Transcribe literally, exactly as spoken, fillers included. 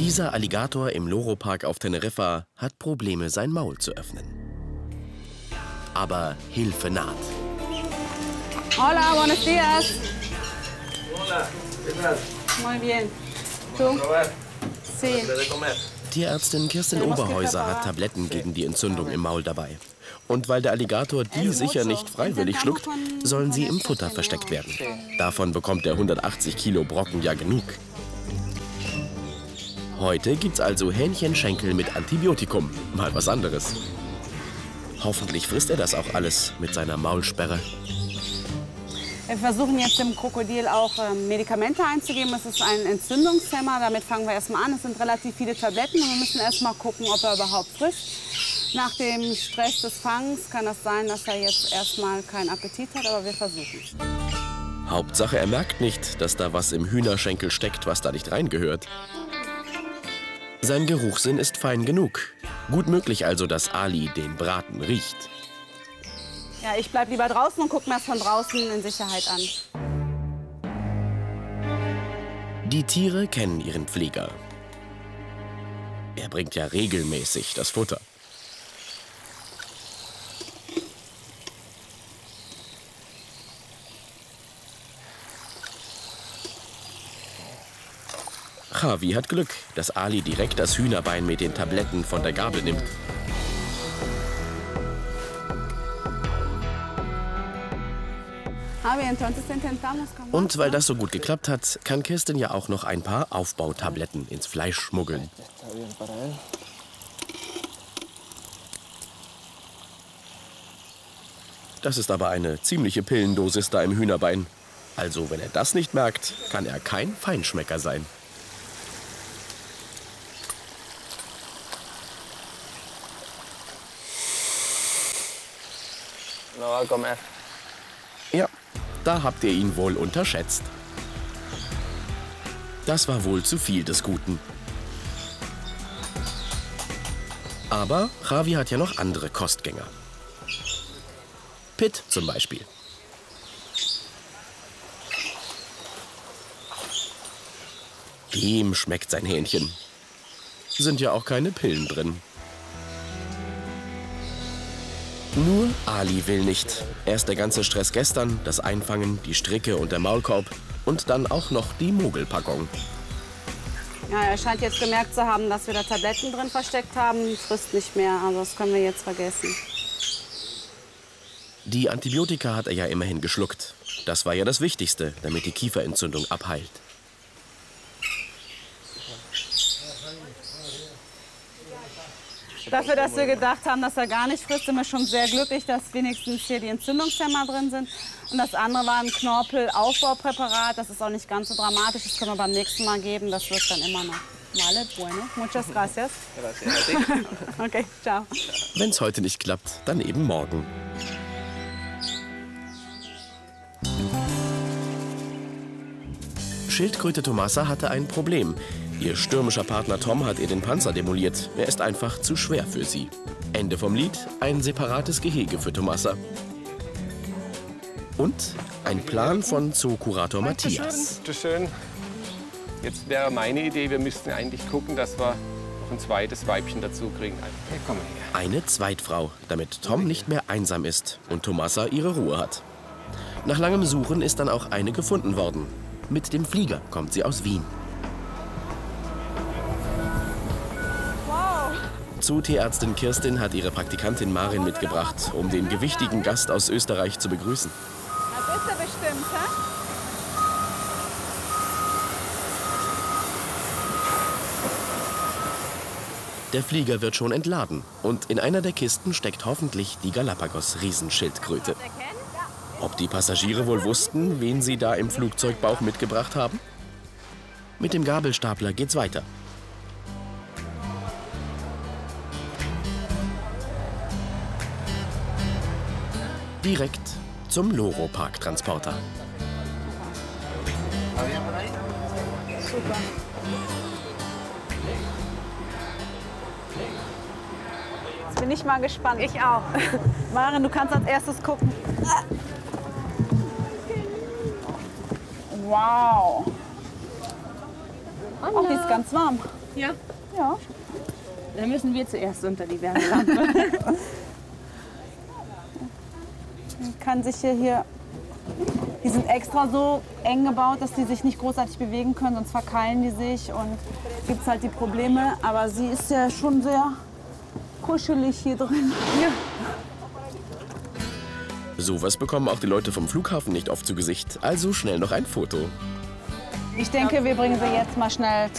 Dieser Alligator im Loro-Park auf Teneriffa hat Probleme, sein Maul zu öffnen. Aber Hilfe naht. Hola, buenos días. Hola, ¿qué tal? Muy bien. ¿Tú? Sí. Tierärztin Kirstin Oberhäuser hat Tabletten gegen die Entzündung im Maul dabei. Und weil der Alligator die sicher nicht freiwillig schluckt, sollen sie im Futter versteckt werden. Davon bekommt der hundertachtzig Kilo Brocken ja genug. Heute gibt's also Hähnchenschenkel mit Antibiotikum. Mal was anderes. Hoffentlich frisst er das auch alles mit seiner Maulsperre. Wir versuchen jetzt dem Krokodil auch ähm, Medikamente einzugeben. Es ist ein Entzündungshemmer. Damit fangen wir erstmal an. Es sind relativ viele Tabletten und wir müssen erstmal gucken, ob er überhaupt frisst. Nach dem Stress des Fangs kann das sein, dass er jetzt erstmal keinen Appetit hat, aber wir versuchen es. Hauptsache, er merkt nicht, dass da was im Hühnerschenkel steckt, was da nicht reingehört. Sein Geruchssinn ist fein genug. Gut möglich also, dass Ali den Braten riecht. Ja, ich bleib lieber draußen und gucke mir das von draußen in Sicherheit an. Die Tiere kennen ihren Pfleger. Er bringt ja regelmäßig das Futter. Javi hat Glück, dass Ali direkt das Hühnerbein mit den Tabletten von der Gabel nimmt. Und weil das so gut geklappt hat, kann Kirstin ja auch noch ein paar Aufbautabletten ins Fleisch schmuggeln. Das ist aber eine ziemliche Pillendosis da im Hühnerbein. Also wenn er das nicht merkt, kann er kein Feinschmecker sein. Ja, da habt ihr ihn wohl unterschätzt. Das war wohl zu viel des Guten. Aber Javi hat ja noch andere Kostgänger. Pitt zum Beispiel. Dem schmeckt sein Hähnchen. Sind ja auch keine Pillen drin. Nur Ali will nicht. Erst der ganze Stress gestern, das Einfangen, die Stricke und der Maulkorb und dann auch noch die Mogelpackung. Ja, er scheint jetzt gemerkt zu haben, dass wir da Tabletten drin versteckt haben. Frisst nicht mehr, also das können wir jetzt vergessen. Die Antibiotika hat er ja immerhin geschluckt. Das war ja das Wichtigste, damit die Kieferentzündung abheilt. Dafür, dass wir gedacht haben, dass er gar nicht frisst, sind wir schon sehr glücklich, dass wenigstens hier die Entzündungshemmer drin sind. Und das andere war ein Knorpelaufbaupräparat. Das ist auch nicht ganz so dramatisch. Das können wir beim nächsten Mal geben. Das wirkt dann immer noch. Vale, bueno. Muchas gracias. Gracias. Okay, ciao. Wenn es heute nicht klappt, dann eben morgen. Schildkröte Tomasa hatte ein Problem. Ihr stürmischer Partner Tom hat ihr den Panzer demoliert. Er ist einfach zu schwer für sie. Ende vom Lied, ein separates Gehege für Tomasa. Und ein Plan von Zookurator Matthias. Bitte schön. Jetzt wäre meine Idee, wir müssten eigentlich gucken, dass wir noch ein zweites Weibchen dazu kriegen. Hey, komm mal her. Eine Zweitfrau, damit Tom nicht mehr einsam ist und Tomasa ihre Ruhe hat. Nach langem Suchen ist dann auch eine gefunden worden. Mit dem Flieger kommt sie aus Wien. Zootierärztin Kirstin hat ihre Praktikantin Marin mitgebracht, um den gewichtigen Gast aus Österreich zu begrüßen. Das ist er bestimmt, hä? Der Flieger wird schon entladen und in einer der Kisten steckt hoffentlich die Galapagos-Riesenschildkröte. Ob die Passagiere wohl wussten, wen sie da im Flugzeugbauch mitgebracht haben? Mit dem Gabelstapler geht's weiter. Direkt zum Loro-Park-Transporter. Super. Jetzt bin ich mal gespannt. Ich auch. Maren, du kannst als erstes gucken. Wow. Ach, die ist ganz warm. Ja. Ja. Dann müssen wir zuerst unter die Wärmelampe. Man kann sich hier, hier... Die sind extra so eng gebaut, dass die sich nicht großartig bewegen können, sonst verkeilen die sich und gibt es halt die Probleme. Aber sie ist ja schon sehr kuschelig hier drin. Ja. Sowas bekommen auch die Leute vom Flughafen nicht oft zu Gesicht, also schnell noch ein Foto. Ich denke, wir bringen sie jetzt mal schnell